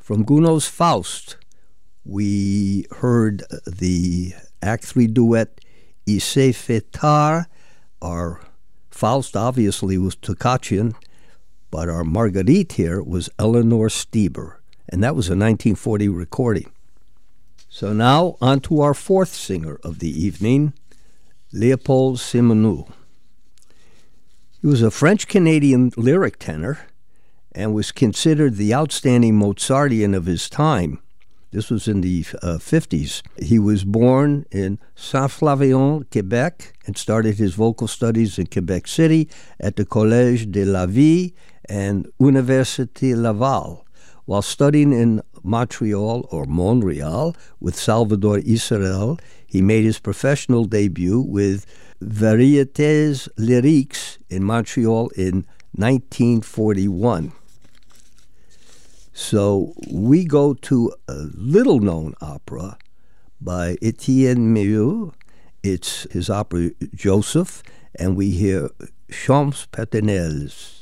From Gounod's Faust, we heard the Act 3 duet Il s'est fait tard. Our Faust obviously was Toccachian, but our Marguerite here was Eleanor Stieber, and that was a 1940 recording. So now on to our fourth singer of the evening, Léopold Simoneau. He was a French-Canadian lyric tenor and was considered the outstanding Mozartian of his time. This was in the 50s. He was born in Saint-Flavien, Quebec, and started his vocal studies in Quebec City at the Collège de la Vie and Université Laval. While studying in Montreal with Salvador Israel, he made his professional debut with Variétés Lyriques in Montreal in 1941. So we go to a little-known opera by Etienne Méhul. It's his opera Joseph, and we hear Chants Paternels.